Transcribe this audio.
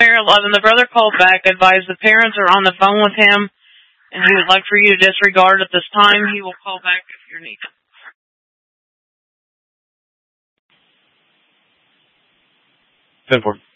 Bear 11. The brother called back, advised the parents are on the phone with him, and he would like for you to disregard at this time. He will call back if you're needed. 10-4.